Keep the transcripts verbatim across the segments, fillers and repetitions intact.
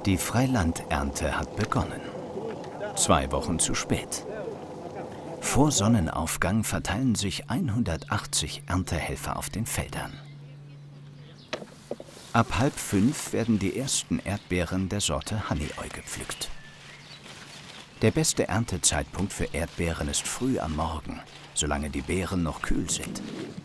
Die Freilandernte hat begonnen. Zwei Wochen zu spät. Vor Sonnenaufgang verteilen sich hundertachtzig Erntehelfer auf den Feldern. Ab halb fünf werden die ersten Erdbeeren der Sorte Honeyoy gepflückt. Der beste Erntezeitpunkt für Erdbeeren ist früh am Morgen, solange die Beeren noch kühl sind.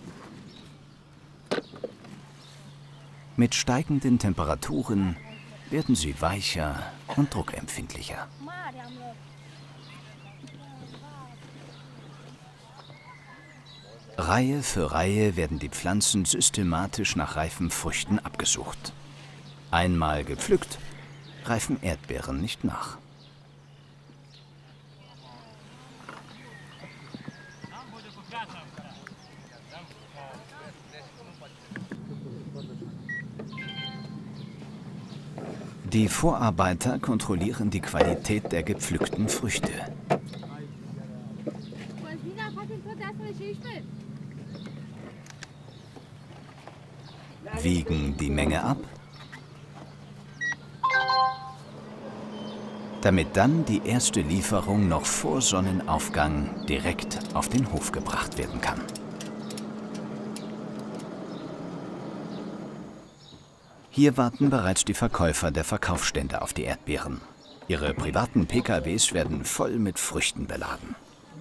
Mit steigenden Temperaturen werden sie weicher und druckempfindlicher. Reihe für Reihe werden die Pflanzen systematisch nach reifen Früchten abgesucht. Einmal gepflückt, reifen Erdbeeren nicht nach. Die Vorarbeiter kontrollieren die Qualität der gepflückten Früchte. Wiegen die Menge ab, damit dann die erste Lieferung noch vor Sonnenaufgang direkt auf den Hof gebracht werden kann. Hier warten bereits die Verkäufer der Verkaufsstände auf die Erdbeeren. Ihre privaten P K Ws werden voll mit Früchten beladen.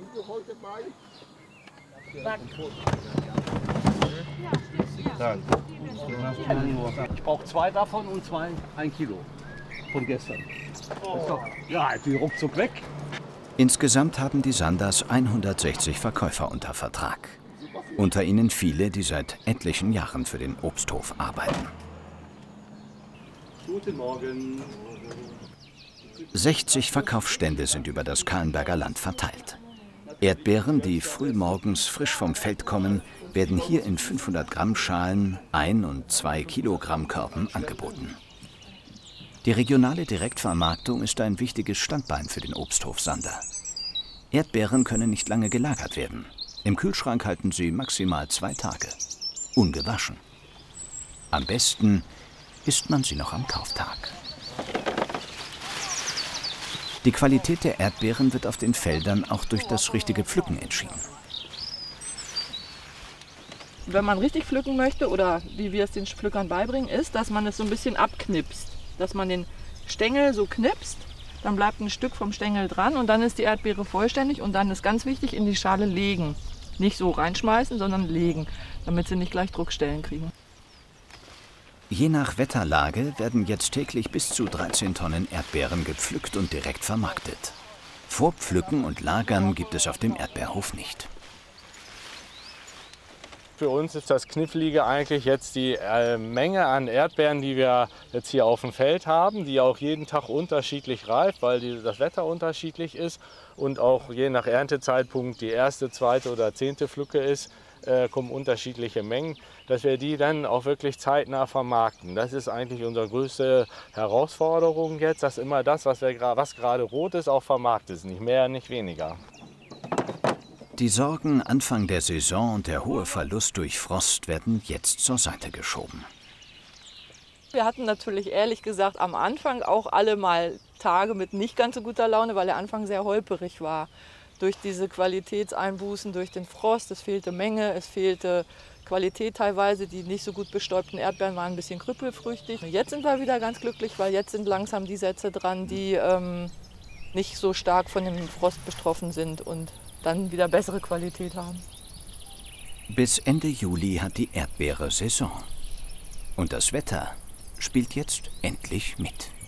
Ich brauche zwei davon und zwei, ein Kilo von gestern. Ja, die ruckzuck weg. Insgesamt haben die Sanders hundertsechzig Verkäufer unter Vertrag. Unter ihnen viele, die seit etlichen Jahren für den Obsthof arbeiten. Guten Morgen. sechzig Verkaufsstände sind über das Kahlenberger Land verteilt. Erdbeeren, die frühmorgens frisch vom Feld kommen, werden hier in fünfhundert Gramm Schalen, ein und zwei Kilogramm Körben angeboten. Die regionale Direktvermarktung ist ein wichtiges Standbein für den Obsthof Sander. Erdbeeren können nicht lange gelagert werden. Im Kühlschrank halten sie maximal zwei Tage. Ungewaschen. Am besten isst man sie noch am Kauftag. Die Qualität der Erdbeeren wird auf den Feldern auch durch das richtige Pflücken entschieden. Wenn man richtig pflücken möchte, oder wie wir es den Pflückern beibringen, ist, dass man es so ein bisschen abknipst. Dass man den Stängel so knipst, dann bleibt ein Stück vom Stängel dran und dann ist die Erdbeere vollständig und dann ist ganz wichtig, in die Schale legen. Nicht so reinschmeißen, sondern legen, damit sie nicht gleich Druckstellen kriegen. Je nach Wetterlage werden jetzt täglich bis zu dreizehn Tonnen Erdbeeren gepflückt und direkt vermarktet. Vorpflücken und Lagern gibt es auf dem Erdbeerhof nicht. Für uns ist das Knifflige eigentlich jetzt die äh, Menge an Erdbeeren, die wir jetzt hier auf dem Feld haben, die auch jeden Tag unterschiedlich reift, weil die, das Wetter unterschiedlich ist und auch je nach Erntezeitpunkt die erste, zweite oder zehnte Pflücke ist, äh, kommen unterschiedliche Mengen, dass wir die dann auch wirklich zeitnah vermarkten. Das ist eigentlich unsere größte Herausforderung jetzt, dass immer das, was, wir, was gerade rot ist, auch vermarktet ist, nicht mehr, nicht weniger. Die Sorgen Anfang der Saison und der hohe Verlust durch Frost werden jetzt zur Seite geschoben. Wir hatten natürlich ehrlich gesagt am Anfang auch alle mal Tage mit nicht ganz so guter Laune, weil der Anfang sehr holperig war. Durch diese Qualitätseinbußen, durch den Frost, es fehlte Menge, es fehlte Qualität teilweise. Die nicht so gut bestäubten Erdbeeren waren ein bisschen krüppelfrüchtig. Jetzt sind wir wieder ganz glücklich, weil jetzt sind langsam die Sätze dran, die ähm, nicht so stark von dem Frost betroffen sind und dann wieder bessere Qualität haben. Bis Ende Juli hat die Erdbeere Saison. Und das Wetter spielt jetzt endlich mit.